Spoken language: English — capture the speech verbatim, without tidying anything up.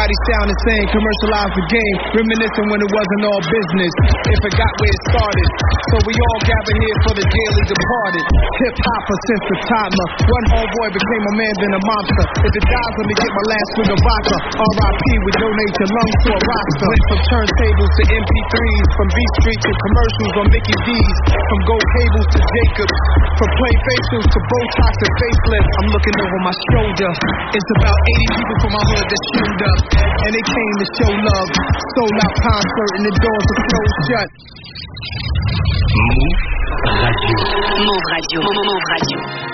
Everybody sounding saying commercialize the game, reminiscing when it wasn't all business. If it got where it started, so we all gather here for the dearly departed. Hip hopper since the timer. One homeboy became a man, then a monster. If it dies, let me get my last swig of vodka. R I P would donate your lungs to a roster. Went from turntables to M P threes, from B Street to commercials on Mickey D's, from gold cables to Jacobs, from plain facials to Botox and facelift. I'm looking over my shoulder. It's about eighty people from my hood that showed up, and they came to show love. Sold out concert and the doors are closed shut. Move Radio. Move Radio. Move Radio.